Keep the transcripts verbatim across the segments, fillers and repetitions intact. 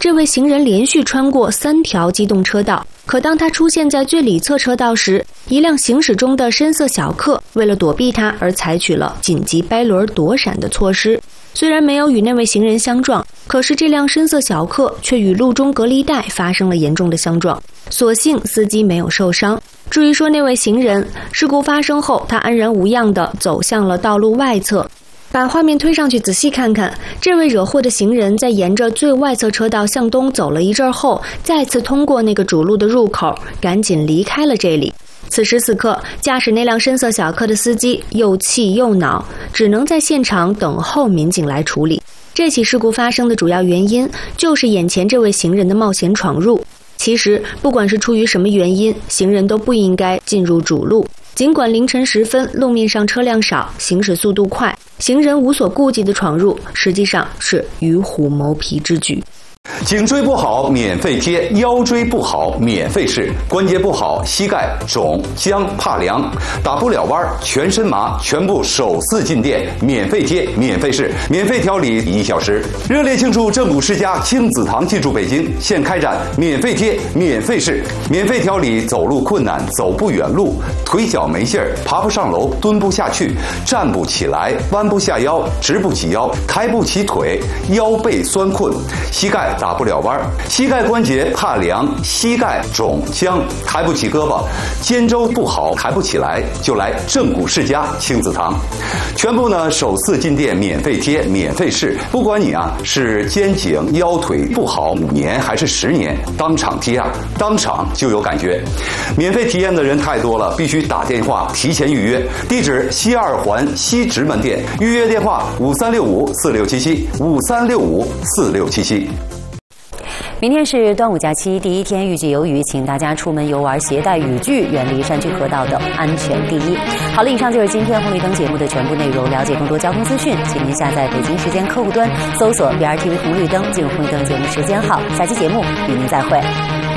这位行人连续穿过三条机动车道，可当他出现在最里侧车道时，一辆行驶中的深色小客为了躲避他而采取了紧急掰轮躲闪的措施。虽然没有与那位行人相撞，可是这辆深色小客却与路中隔离带发生了严重的相撞，所幸司机没有受伤。至于说那位行人，事故发生后他安然无恙地走向了道路外侧。把画面推上去仔细看看，这位惹祸的行人在沿着最外侧车道向东走了一阵后，再次通过那个主路的入口，赶紧离开了这里。此时此刻，驾驶那辆深色小客的司机又气又恼，只能在现场等候民警来处理。这起事故发生的主要原因就是眼前这位行人的冒险闯入。其实不管是出于什么原因，行人都不应该进入主路。尽管凌晨时分路面上车辆少，行驶速度快，行人无所顾忌的闯入，实际上是与虎谋皮之举。 颈椎不好免费贴，腰椎不好免费试，关节不好膝盖肿僵怕凉打不了弯全身麻，全部首次进店免费贴免费试免费调理一小时。热烈庆祝正骨世家亲子堂进驻北京，现开展免费贴免费试免费调理走路困难走不远路腿脚没劲儿爬不上楼蹲不下去站不起来弯不下腰直不起腰抬不起腿腰背酸困膝盖打不了弯，膝盖关节怕凉，膝盖肿僵，抬不起胳膊，肩周不好，抬不起来，就来正骨世家亲子堂。全部呢首次进店免费贴，免费试，不管你啊是肩颈腰腿不好五年还是十年，当场贴啊，当场就有感觉。免费体验的人太多了，必须打电话提前预约。地址西二环西直门店，预约电话五三六五四六七七五三六五四六七七。 明天是端午假期第一天，预计有雨，请大家出门游玩携带雨具，远离山区河道等，安全第一。好了，以上就是今天红绿灯节目的全部内容。了解更多交通资讯，请您下载北京时间客户端，搜索 B R T V 红绿灯，进入红绿灯节目时间号。下期节目与您再会。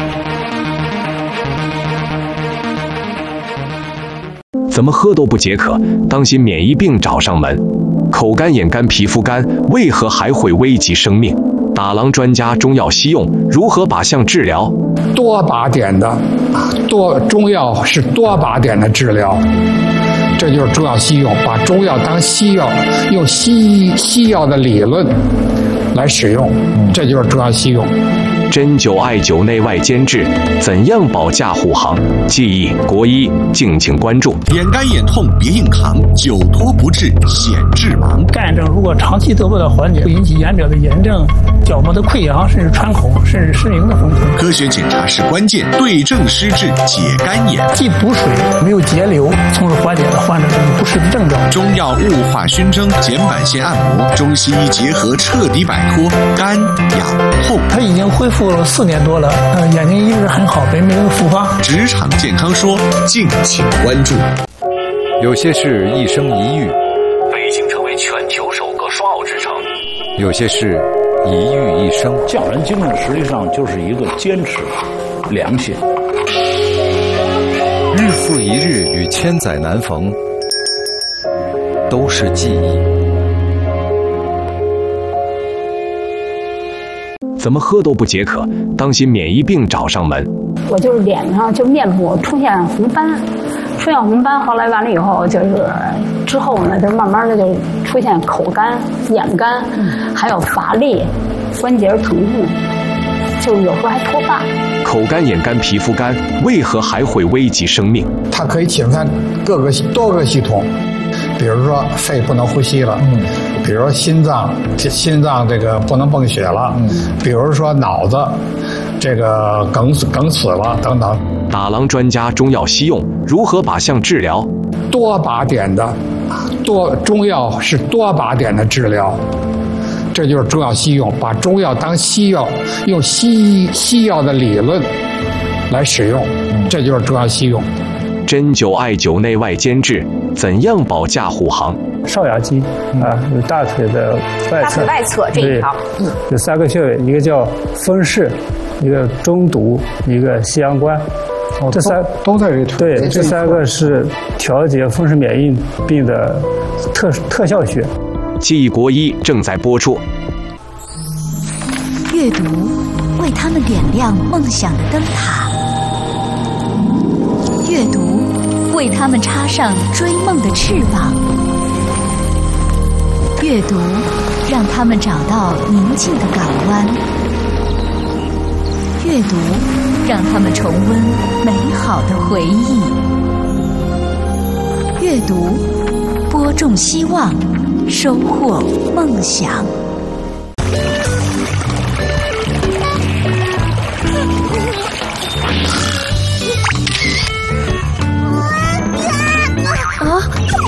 怎么喝都不解渴，当心免疫病找上门。口干、眼干、皮肤干，为何还会危及生命？打狼专家中药西用，如何靶向治疗？ 多靶点的，多中药是多靶点的治疗，这就是中药西用，把中药当西药，用西西药的理论来使用，这就是中药西用。 针灸、艾灸内外兼治，怎样保驾护航？记忆国医，敬请关注。 眼干眼痛别硬扛，久拖不治显致盲。 干眼症如果长期得不到缓解，会引起眼表的炎症、角膜的溃疡，甚至穿孔，甚至失明的风险。 科学检查是关键，对症施治解干眼。 既补水，没有节流，从而缓解了患者这种不适的症状。 中药雾化熏蒸、睑板腺按摩，中西医结合彻底摆脱干痒痛。 他已经恢复了四年多了，呃，眼睛一直很好，没没有复发。 职场健康说，敬请关注。 有些事一生一遇， 北京成为全球首个双奥之城。 有些事一遇一生。 匠人精神实际上就是一个坚持、良心。 日复一日与千载难逢，都是记忆。 怎么喝都不解渴，当心免疫病找上门。 我就是脸上就面部出现红斑，出现红斑，后来完了以后就是之后呢，就慢慢的就出现口干、眼干，还有乏力、关节疼痛，就有时候还脱发。 口干、眼干、皮肤干，为何还会危及生命？ 它可以侵犯各个多个系统，比如说肺不能呼吸了，嗯，比如说心脏，心脏这个不能泵血了，嗯，比如说脑子这个梗死梗死了等等。 打狼专家中药西用，如何靶向治疗？ 多靶点的，多中药是多靶点的治疗，这就是中药西用，把中药当西药，用西西药的理论来使用，这就是中药西用。 针灸、艾灸内外兼治，怎样保驾护航？ 少阳肌啊，有大腿的外侧， 大腿外侧这一条， 有三个穴位，一个叫风市，一个中毒，一个西阳关。 哦、 这三都, 都在这腿。 对，这三个是调节风湿免疫病的特特效穴。 记忆国医正在播出。 阅读为他们点亮梦想的灯塔，阅读为他们插上追梦的翅膀，阅读让他们找到宁静的港湾，阅读让他们重温美好的回忆，阅读播种希望，收获梦想。 啊！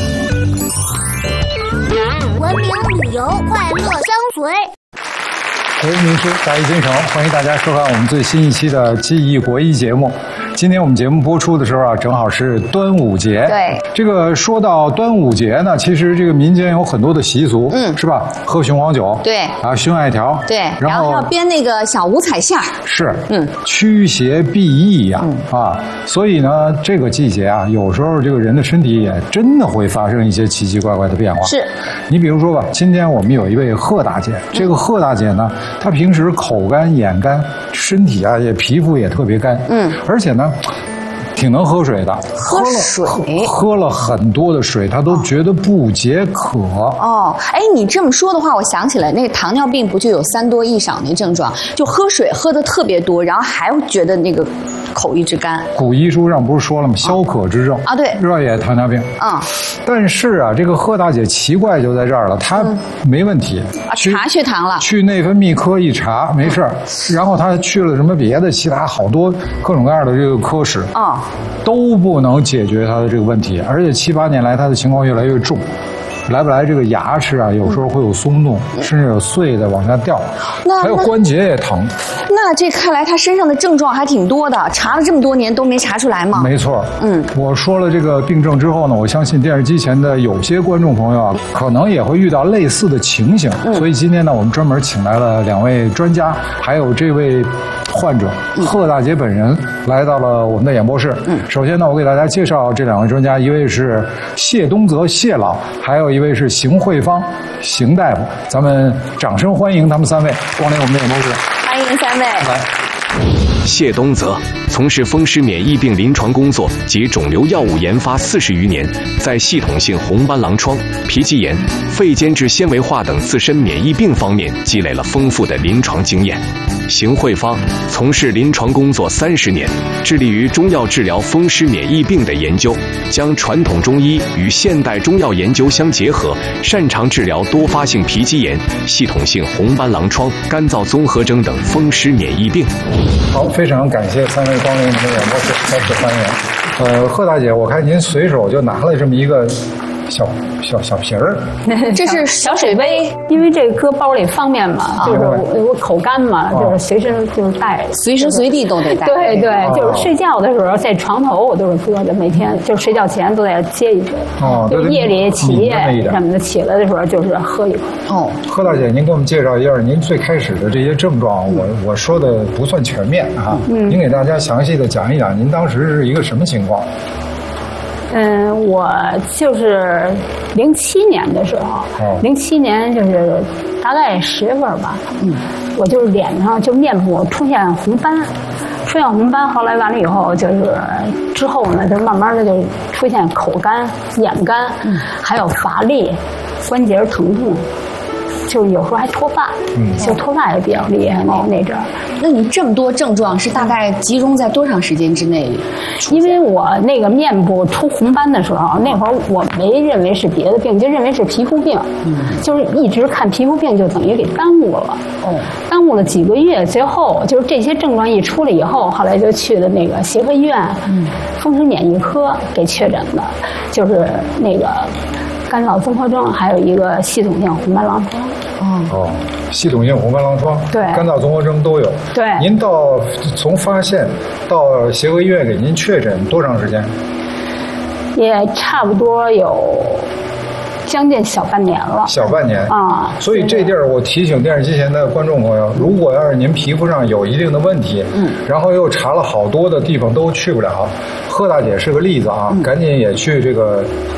文明旅游，快乐相随。 各位名师，大义精诚，欢迎大家收看我们最新一期的记忆国医节目。今天我们节目播出的时候啊，正好是端午节。 对， 这个说到端午节呢，其实这个民间有很多的习俗，嗯，是吧？喝雄黄酒， 对， 啊，熏艾条， 对， 然后, 然后要编那个小五彩线儿， 是， 嗯， 驱邪避疫呀，嗯，啊，所以呢，这个季节啊，有时候这个人的身体也真的会发生一些奇奇怪怪的变化。 是， 你比如说吧，今天我们有一位贺大姐，这个贺大姐呢，她平时口干眼干，身体啊也皮肤也特别干，嗯，而且呢。挺能喝水的， 喝水喝了很多的水，他都觉得不解渴。 哦，哎，你这么说的话，我想起来，那个糖尿病不就有三多一少那症状？就喝水喝的特别多，然后还觉得那个口一直干。 古医书上不是说了吗？消渴之症啊，对， 热也糖尿病。 嗯， 但是啊，这个贺大姐奇怪就在这儿了，她没问题， 啊，查血糖了， 去内分泌科一查没事儿，然后她去了什么别的其他好多各种各样的这个科室啊。 都不能解决他的这个问题，而且七八年来他的情况越来越重，来不来这个牙齿啊，有时候会有松动，嗯、甚至有碎的往下掉，还有关节也疼。 那这看来他身上的症状还挺多的，查了这么多年都没查出来吗？ 没错，嗯，我说了这个病症之后呢，我相信电视机前的有些观众朋友啊，可能也会遇到类似的情形，嗯、所以今天呢，我们专门请来了两位专家，还有这位患者贺大姐本人来到了我们的演播室。嗯，首先呢，我给大家介绍这两位专家，一位是谢东泽谢老，还有一位是邢慧芳邢大夫。咱们掌声欢迎他们三位光临我们的演播室。 欢迎三位。 来。 谢东泽从事风湿免疫病临床工作及肿瘤药物研发四十余年，在系统性红斑狼疮、皮肌炎、肺间质纤维化等自身免疫病方面积累了丰富的临床经验。邢慧芳从事临床工作三十年，致力于中药治疗风湿免疫病的研究，将传统中医与现代中药研究相结合，擅长治疗多发性皮肌炎、系统性红斑狼疮、干燥综合征等风湿免疫病。 好，非常感谢三位光临我们的演播室，再次欢迎。呃，贺大姐，我看您随手就拿了这么一个小小小瓶儿， 这是小水杯， 因为这个搁包里方便嘛，就是我我口干嘛，就是随身就是带， 随时随地都得带。 对对，就是睡觉的时候在床头我都是搁着，每天就是睡觉前都得接一杯。哦，就是夜里起夜什么的，起来的时候就是喝一口。 哦， 贺大姐，您给我们介绍一下您最开始的这些症状，我我说的不算全面啊，嗯，您给大家详细的讲一讲，您当时是一个什么情况？ 嗯，我就是零七年的时候，零七年就是大概十月份吧，嗯，我就是脸上就面部出现红斑，出现红斑，后来完了以后就是之后呢，就慢慢的就出现口干、眼干，嗯，还有乏力、关节疼痛。就是有时候还脱发，嗯，就脱发也比较厉害。那那阵儿， 那你这么多症状是大概集中在多长时间之内？ 因为我那个面部出红斑的时候，那会儿我没认为是别的病，就认为是皮肤病，嗯，就是一直看皮肤病，就等于给耽误了。哦，耽误了几个月，最后就是这些症状一出来以后，后来就去的那个协和医院，嗯，风湿免疫科给确诊的，就是那个。干燥综合征，还有一个系统性红斑狼疮。 哦哦，系统性红斑狼疮， 对， 干燥综合征都有。 对， 您到从发现到协和医院给您确诊多长时间？ 也差不多有将近小半年了。 小半年啊， 所以这地儿我提醒电视机前的观众朋友，如果要是您皮肤上有一定的问题，嗯，然后又查了好多的地方都去不了，贺大姐是个例子啊，嗯、赶紧也去这个。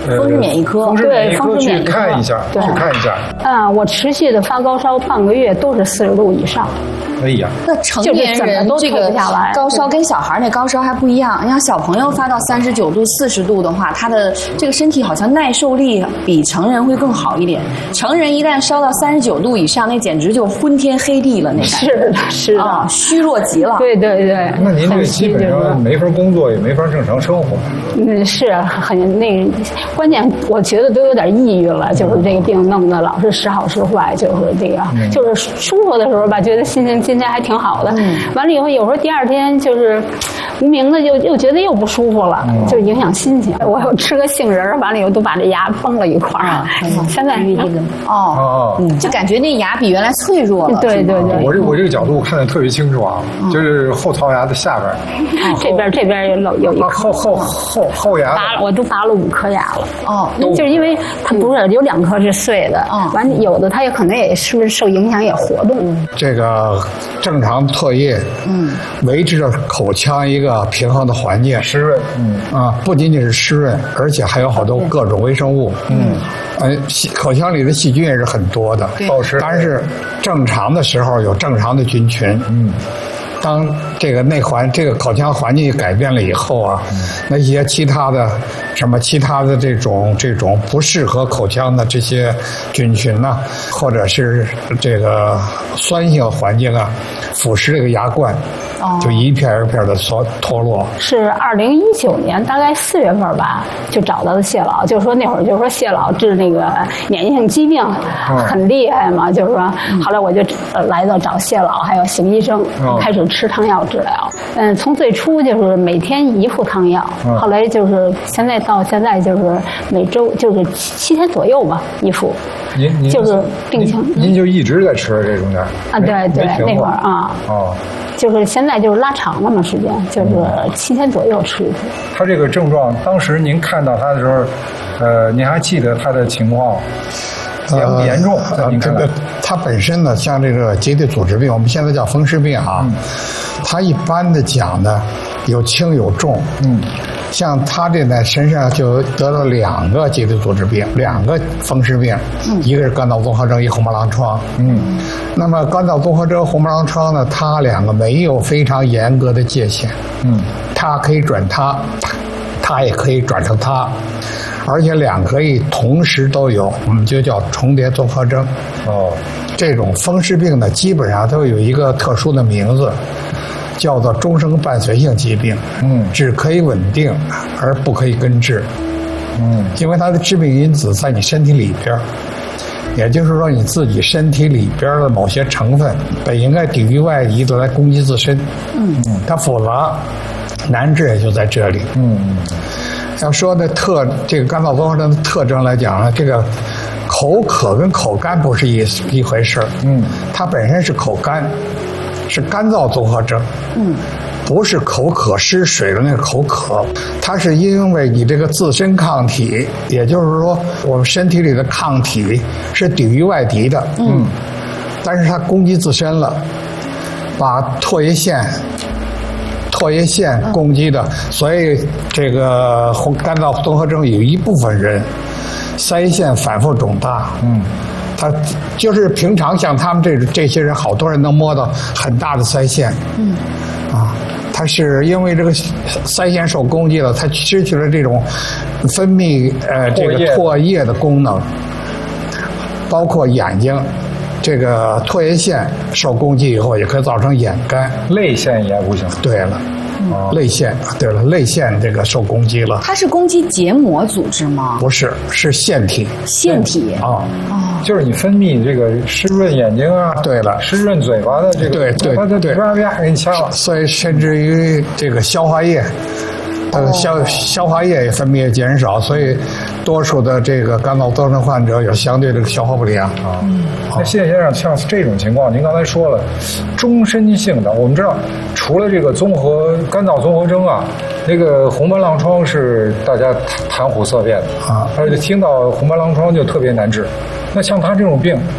风湿免疫科， 风湿免疫科去看一下， 去看一下。 啊，我持续的发高烧半个月都是四十度以上。 哎呀， 那成年人这个高烧跟小孩那高烧还不一样。你像小朋友发到三十九度、四十度的话，他的这个身体好像耐受力比成人会更好一点。成人一旦烧到三十九度以上，那简直就昏天黑地了，那感觉是的，是的， 啊，虚弱极了。 对对对。 那您这个基本上没法工作，也没法正常生活。 嗯，是很那个，关键我觉得都有点抑郁了，就是这个病弄得老是时好时坏，就是这个，嗯、就是舒服的时候吧，觉得心情今天还挺好的，嗯、完了以后有时候第二天就是无名的又又觉得又不舒服了，嗯、就影响心情。我又吃个杏仁，完了以后都把这牙崩了一块儿。啊、现在这个哦，嗯，就感觉那牙比原来脆弱了。 对对对， 我这我这个角度看得特别清楚啊，嗯、就是后槽牙的下边， 哦、这边这边有有一颗后后后后牙拔了，我都拔了五颗牙了。 哦， 就是因为它不是有两颗是碎的，嗯，完有的它也可能也是不是受影响也活动。 这个正常唾液，嗯，维持着口腔一个平衡的环境， 湿润，嗯啊，不仅仅是湿润，而且还有好多各种微生物，嗯，呃，口腔里的细菌也是很多的， 保湿。 但是正常的时候有正常的菌群，嗯。当这个内环、这个口腔环境改变了以后啊，嗯、那些其他的什么其他的这种这种不适合口腔的这些菌群呢、啊，或者是这个酸性环境啊，腐蚀这个牙冠，哦、就一片一片的脱脱落。 是二零一九年大概四月份吧，就找到的谢老，就是说那会儿就是说谢老治那个免疫性疾病很厉害嘛，嗯、就是说后来我就来到找谢老还有邢医生，嗯、开始吃汤药治疗。嗯，从最初就是每天一副汤药，嗯、后来就是现在到现在就是每周就是七天左右吧一副。 您您就是病情您，您就一直在吃这中间啊？对对，那会儿啊。 哦。 就是现在就是拉长了嘛时间，就是七天左右吃一副。 他这个症状，当时您看到他的时候，呃，您还记得他的情况严不严重？ 呃，这个它本身呢，像这个结缔组织病，我们现在叫风湿病啊，嗯、它一般的讲呢，有轻有重。嗯。像他这呢，身上就得了两个结缔组织病，两个风湿病，嗯、一个是肝脏综合征，一个红斑狼疮。嗯，那么肝脏综合征、红斑狼疮呢，它两个没有非常严格的界限。嗯，它可以转它，它也可以转成它，而且两可以同时都有，我们就叫重叠综合征。哦，这种风湿病呢，基本上都有一个特殊的名字。叫做终生伴随性疾病，嗯，只可以稳定，而不可以根治，嗯，因为它的致病因子在你身体里边，也就是说你自己身体里边的某些成分本应该抵御外敌的来攻击自身，嗯嗯，它复杂难治也就在这里，嗯嗯，要说的特这个肝脏综合征的特征来讲呢，这个口渴跟口干不是一一回事，嗯，它本身是口干。是干燥综合征，嗯，不是口渴失水的那个口渴，它是因为你这个自身抗体，也就是说我们身体里的抗体是抵御外敌的，嗯，但是它攻击自身了，把唾液腺、唾液腺攻击的，所以这个干燥综合征有一部分人腮腺反复肿大，嗯。他就是平常像他们这这些人，好多人能摸到很大的腮腺，嗯，啊，他是因为这个腮腺受攻击了，他失去了这种分泌呃这个唾液的功能，包括眼睛这个唾液腺受攻击以后，也可以造成眼干， 泪腺也不行。 对了。哦、泪腺，对了，泪腺这个受攻击了。 它是攻击结膜组织吗？ 不是，是腺体。 腺体啊，哦，就是你分泌这个湿润眼睛啊， 对了， 湿润嘴巴的这个， 对对对对， 啪啪给你掐了。 所以甚至于这个消化液，它的消、哦、消化液也分泌也减少，所以多数的这个肝脏综合征患者有相对这个消化不良啊。 嗯，那谢先生，像这种情况，您刚才说了，终身性的，我们知道。除了这个综合肝脏综合征啊，那个红斑狼疮是大家谈虎色变的啊，而且听到红斑狼疮就特别难治。那像他这种病，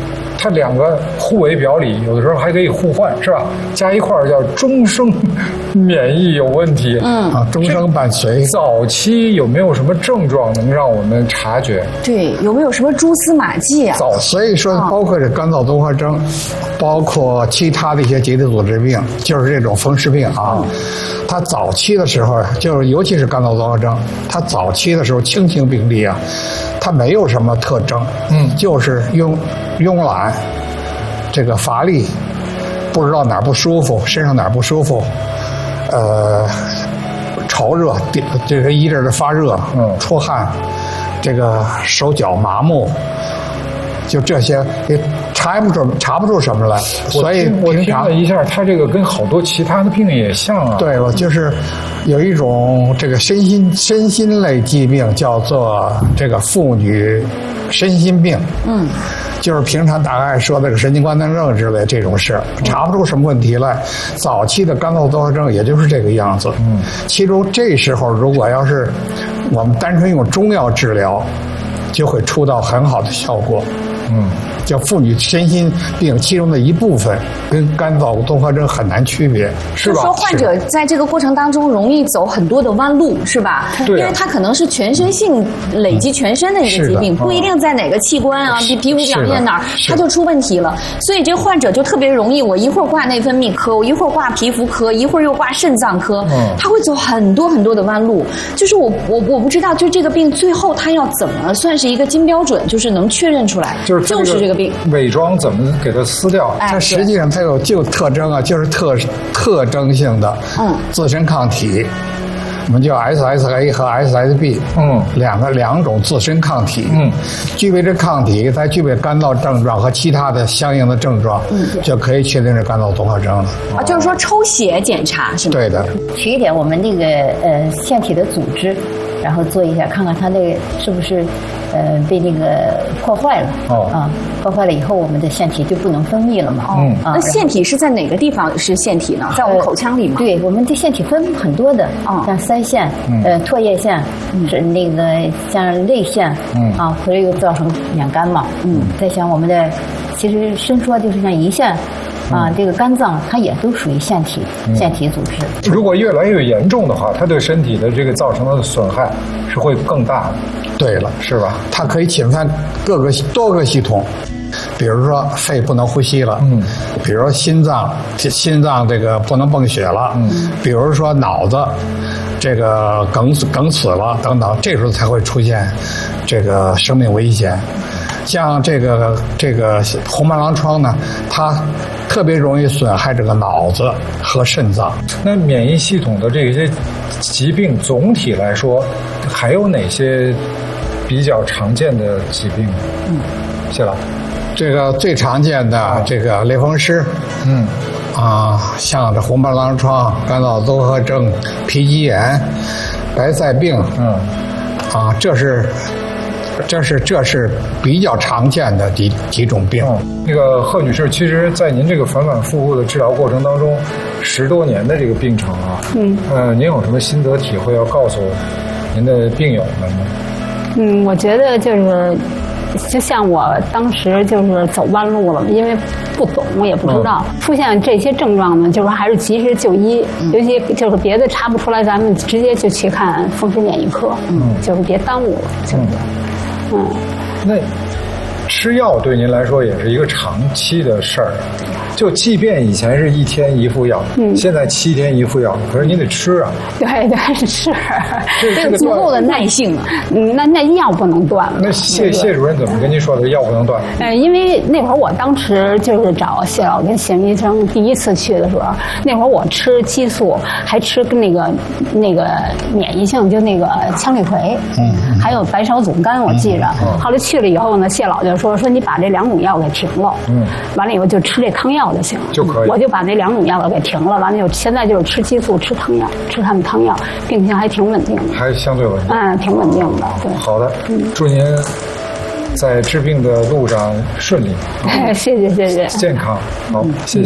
它两个互为表里，有的时候还可以互换，是吧？加一块儿叫终生免疫有问题。 嗯啊，终生伴随。 早期有没有什么症状能让我们察觉？ 对，有没有什么蛛丝马迹啊？ 早，所以说包括这干燥综合征，包括其他的一些结缔组织病，就是这种风湿病啊。嗯、它早期的时候，就是尤其是干燥综合征，它早期的时候轻型病例啊，它没有什么特征，嗯，就是慵慵懒，这个乏力，不知道哪儿不舒服，身上哪儿不舒服，呃，潮热，这个一阵的发热，嗯，出汗，这个手脚麻木，就这些也查不出查不出什么来。所以我听了一下，它这个跟好多其他的病也像啊。 对，我就是有一种这个身心身心类疾病，叫做这个妇女身心病。嗯。就是平常大概说的个神经官能症之类这种事，查不出什么问题来。早期的干燥综合征也就是这个样子。嗯，其中这时候如果要是我们单纯用中药治疗，就会出到很好的效果。嗯，叫妇女身心病其中的一部分，跟干燥综合征很难区别，是吧？ 就说患者在这个过程当中容易走很多的弯路，是吧？对、啊，因为他可能是全身性累积全身的一个疾病，不一定在哪个器官啊，皮皮肤表面哪儿，他就出问题了。所以这患者就特别容易，我一会儿挂内分泌科，我一会儿挂皮肤科，一会儿又挂肾脏科，嗯、他会走很多很多的弯路。就是我我我不知道，就这个病最后他要怎么算是一个金标准，就是能确认出来。就是就是这个病， 伪装怎么给它撕掉？ 它实际上它有就特征啊，就是特特征性的，嗯，自身抗体，我们叫 S S A 和 S S B， 嗯，两个两种自身抗体，嗯，具备这抗体，再具备干燥症状和其他的相应的症状，嗯，就可以确定是干燥综合征了。 啊，就是说抽血检查是吗？ 对的， 取一点我们那个呃腺体的组织，然后做一下，看看它那个是不是。呃，被那个破坏了哦啊，破坏了以后，我们的腺体就不能分泌了嘛。 嗯，啊，那腺体是在哪个地方是腺体呢？在我们口腔里吗？ 对，我们的腺体分很多的，啊，像腮腺、呃唾液腺，是那个像泪腺，嗯啊，或者又造成眼干嘛。嗯，再像我们的，其实伸缩就是像胰腺。啊，这个肝脏它也都属于腺体，嗯、腺体组织。 如果越来越严重的话，它对身体的这个造成的损害是会更大的。 对了， 是吧？ 它可以侵犯各个多个系统，比如说肺不能呼吸了，嗯，比如说心脏，心脏这个不能泵血了，嗯，比如说脑子这个梗死梗死了等等，这时候才会出现这个生命危险。像这个这个红斑狼疮呢，它特别容易损害这个脑子和肾脏。 那免疫系统的这些疾病总体来说，还有哪些比较常见的疾病？嗯，谢老， 这个最常见的这个类风湿，嗯，啊，像这红斑狼疮、干燥综合征、皮肌炎、白塞病，嗯，啊，这是。这是这是比较常见的几几种病。 嗯，那个贺女士，其实，在您这个反反复复的治疗过程当中，十多年的这个病程啊，嗯，呃，您有什么心得体会要告诉您的病友们吗？ 嗯，我觉得就是，就像我当时就是走弯路了，因为不懂，我也不知道、嗯、出现这些症状呢，就是还是及时就医，嗯、尤其就是别的查不出来，咱们直接就去看风湿免疫科，嗯，就是别耽误了，就是。嗯嗯，那吃药对您来说也是一个长期的事儿，就即便以前是一天一副药，嗯，现在七天一副药，可是您得吃啊。 对对是， 这个足够的耐性啊。 嗯，那那药不能断了。 那谢谢主任怎么跟您说的？药不能断？ 呃，因为那会儿我当时就是找谢老跟谢医生第一次去的时候，那会儿我吃激素，还吃那个那个免疫性，就那个羟氯喹，嗯，还有白芍总苷，我记着。嗯、后来去了以后呢，谢老就说说你把这两种药给停了，嗯，完了以后就吃这汤药就行了， 就可以。 我就把那两种药给停了，完了就现在就是吃激素、吃汤药，吃他们汤药，病情还挺稳定的， 还相对稳定， 嗯，挺稳定的。对， 好的，嗯，祝您在治病的路上顺利， 谢谢谢谢， 健康，好，谢谢。